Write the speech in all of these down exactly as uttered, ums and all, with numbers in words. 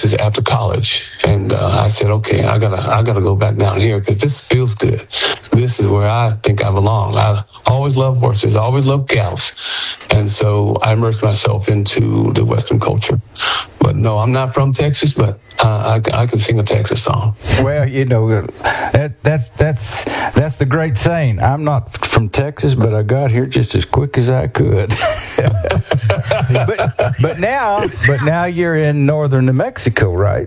Texas after college, and uh, I said, okay, I gotta, I gotta go back down here because this feels good. This is where I think I belong. I always loved horses, I always loved gals, and so I immersed myself into the Western culture. But no, I'm not from Texas, but uh, I, I can sing a Texas song. Well, you know, that, that's that's that's the great saying. I'm not from Texas, but I got here just as quick as I could. but but now, but now you're in northern New Mexico, right?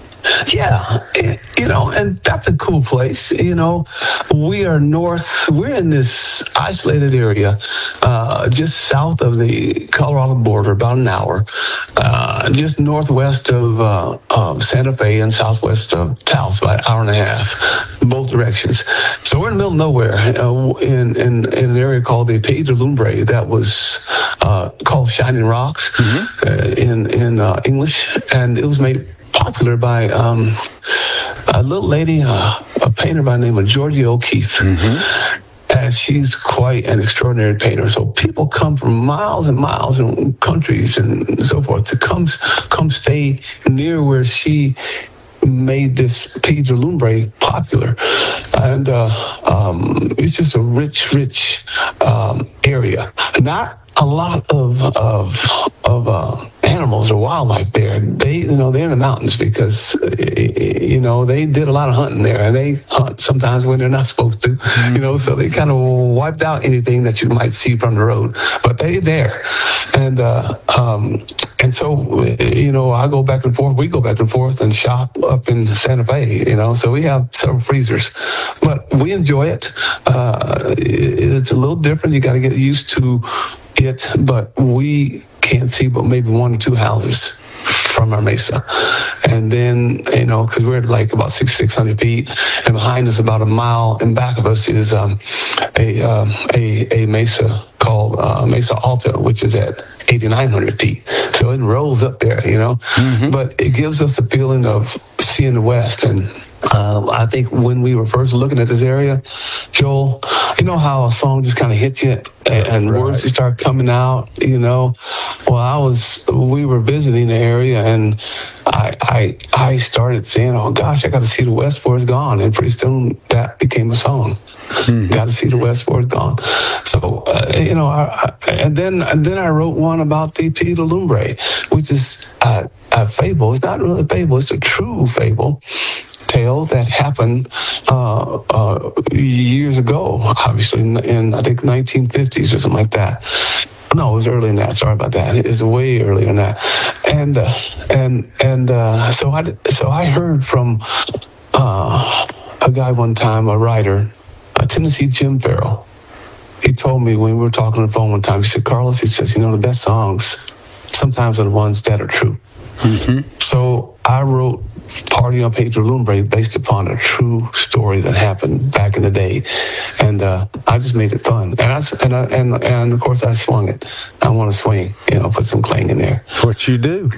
Yeah, you know, and that's a cool place. You know, we are north, we're in this isolated area uh, just south of the Colorado border, about an hour, uh, just northwest of, uh, of Santa Fe and southwest of Taos, about an hour and a half, both directions. So we're in the middle of nowhere uh, in, in, in an area called the Piedra Lumbre that was uh, called Shining Rocks mm-hmm. uh, in, in uh, English, and it was made popular by um, a little lady, uh, a painter by the name of Georgia O'Keeffe. Mm-hmm. And she's quite an extraordinary painter. So people come from miles and miles and countries and so forth to come, come stay near where she made this Piedra Lumbre popular. And uh, um, it's just a rich, rich um, area. Not a lot of of of uh, animals or wildlife there. They, you know, they're in the mountains because, you know, they did a lot of hunting there, and they hunt sometimes when they're not supposed to, mm-hmm. you know, so they kind of wiped out anything that you might see from the road. But they're there, and uh, um, and so, you know, I go back and forth. We go back and forth and shop up in Santa Fe, you know. So we have several freezers, but we enjoy it. Uh, it's a little different. You got to get used to it, but we can't see but maybe one or two houses from our mesa. And then, you know, because we're like about six, 600 feet, and behind us about a mile, and back of us is um, a, um, a a mesa called uh, Mesa Alta, which is at eighty-nine hundred feet. So it rolls up there, you know. Mm-hmm. But it gives us a feeling of seeing the West. And uh, I think when we were first looking at this area, Joel, you know how a song just kind of hits you and, and right. words just start coming out, you know. Well, I was, we were visiting the area, and I, I, I started saying, "Oh gosh, I got to see the West before it's gone." And pretty soon that became a song. Mm-hmm. Got to see the West before it's gone. So, uh, you know, I, I, and then and then I wrote one about the Piedra Lumbre, which is uh, a fable. It's not really a fable; it's a true fable tale that happened uh, uh, years ago, obviously in, in I think nineteen fifties or something like that. No, it was earlier than that. Sorry about that. It was way earlier than that. And uh, and and uh, so I so I heard from uh, a guy one time, a writer, a Tennessee Jim Farrell. He told me when we were talking on the phone one time, he said, "Carlos," he says, "you know, the best songs sometimes are the ones that are true." Mm-hmm. So I wrote Party on Piedra Lumbre based upon a true story that happened back in the day, and uh, I just made it fun. And I and I, and and of course I swung it. I want to swing, you know, put some clang in there. That's what you do.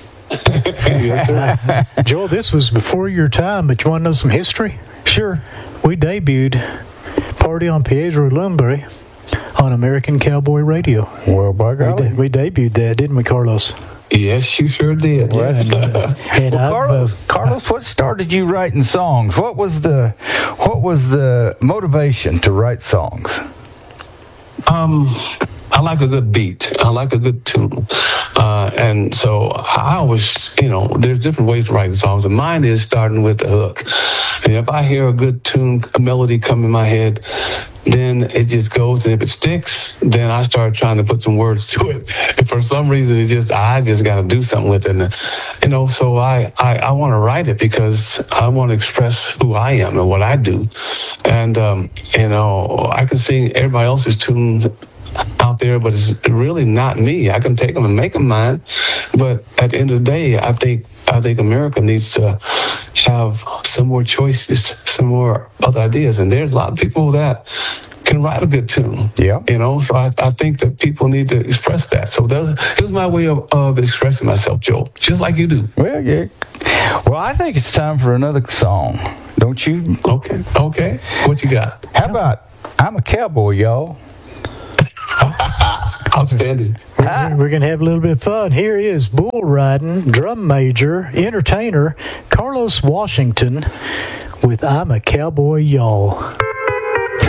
Yes, sir. Joel, this was before your time, but you want to know some history? Sure. We debuted Party on Piedra Lumbre on American Cowboy Radio. Well, by golly. We, de- we debuted that, didn't we, Carlos? Yes, you sure did. Well, yes. and, and well, Carlos, uh, Carlos, what started you writing songs? What was the what was the motivation to write songs? Um, I like a good beat. I like a good tune. Uh, and so I always, you know, there's different ways to write songs. And mine is starting with the hook. And if I hear a good tune, a melody come in my head, then it just goes. And if it sticks, then I start trying to put some words to it. And for some reason, it just, I just got to do something with it. And, you know, so I, I, I want to write it because I want to express who I am and what I do. And, um, you know, I can sing everybody else's tunes out there, but it's really not me. I can take them and make them mine, but at the end of the day, I think I think America needs to have some more choices, some more other ideas, and there's a lot of people that can write a good tune. Yeah, you know. So I, I think that people need to express that. So here's my way of, of expressing myself, Joe, just like you do. Well, yeah. Well, I think it's time for another song, don't you? Okay. Okay. What you got? How about "I'm a Cowboy, Y'all"? Outstanding. We're we're, we're going to have a little bit of fun. Here is bull riding, drum major, entertainer, Carlos Washington with I'm a Cowboy, Y'all.